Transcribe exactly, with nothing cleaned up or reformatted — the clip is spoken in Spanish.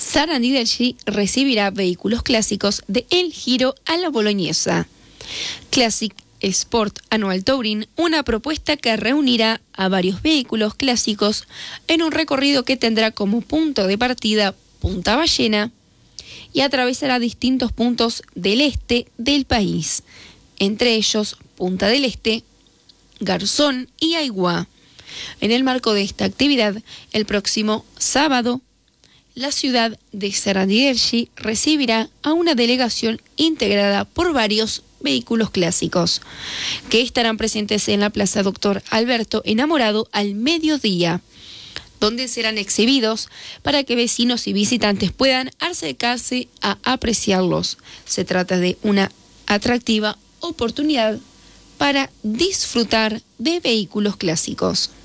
Sarandí del G recibirá vehículos clásicos de El Giro a la Boloñesa. Classic Sport Annual Touring, una propuesta que reunirá a varios vehículos clásicos en un recorrido que tendrá como punto de partida Punta Ballena y atravesará distintos puntos del este del país, entre ellos Punta del Este, Garzón y Aigua. En el marco de esta actividad, el próximo sábado, la ciudad de Sarandí del G recibirá a una delegación integrada por varios vehículos clásicos, que estarán presentes en la Plaza Doctor Alberto Enamorado al mediodía, donde serán exhibidos para que vecinos y visitantes puedan acercarse a apreciarlos. Se trata de una atractiva oportunidad para disfrutar de vehículos clásicos.